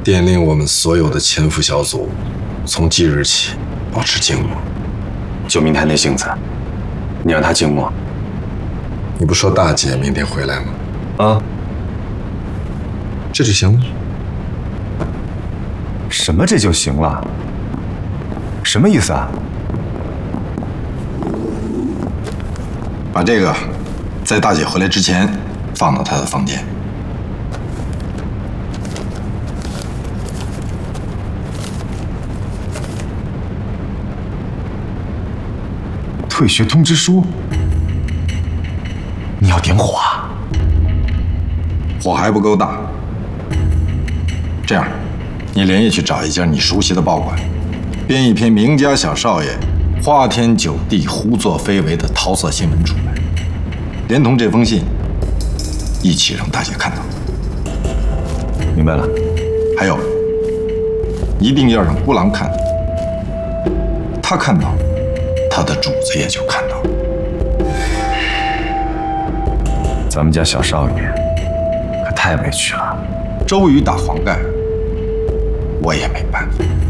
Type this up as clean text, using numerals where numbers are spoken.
电令我们所有的潜伏小组，从即日起保持静默。 就明天那性子，你让他静默。 你不说大姐明天回来吗？ 啊， 这就行了。 什么这就行了？什么意思啊？ 把这个在大姐回来之前放到她的房间。 退学通知书，你要点火啊？ 火还不够大。这样，你连夜去找一家你熟悉的报馆，编一篇名家小少爷花天酒地、胡作非为的桃色新闻出来，连同这封信一起让大姐看到。 明白了。 还有，一定要让孤狼看到，他看到，他的主子也就看到。 咱们家小少爷可太委屈了。 周瑜打黄盖，我也没办法。